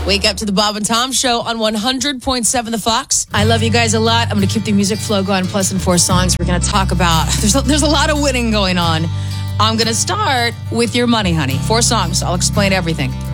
Wake up to the Bob and Tom Show on 100.7 The Fox. I love you guys a lot. I'm going to keep the music flow going. Plus, in 4 songs, we're going to talk about... There's a lot of winning going on. I'm going to start with your money, honey. 4 songs. I'll explain everything.